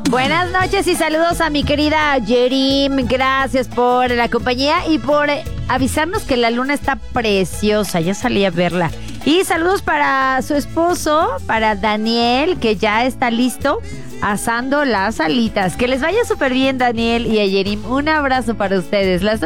Buenas noches y saludos a mi querida Yerim. Gracias por la compañía y por avisarnos que la luna está preciosa. Ya salí a verla. Y saludos para su esposo, para Daniel, que ya está listo asando las alitas. Que les vaya súper bien, Daniel y a Yerim. Un abrazo para ustedes. Las